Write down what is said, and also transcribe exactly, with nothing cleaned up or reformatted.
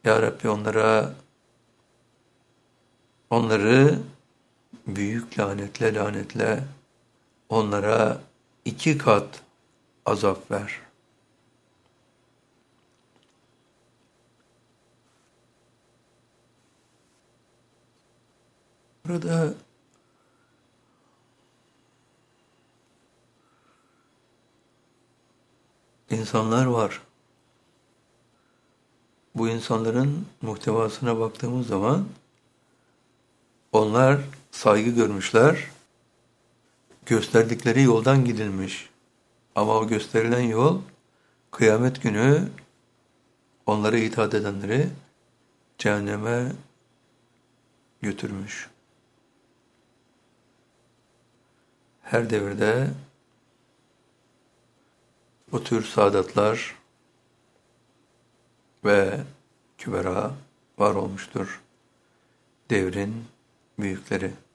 Ya Rabbi onlara onları büyük lanetle lanetle onlara iki kat azap ver. Burada insanlar var. Bu insanların muhtevasına baktığımız zaman onlar saygı görmüşler, gösterdikleri yoldan gidilmiş. Ama o gösterilen yol kıyamet günü onlara itaat edenleri cehenneme götürmüş. Her devirde bu tür saadatlar ve kübera var olmuştur. Devrin büyükleri.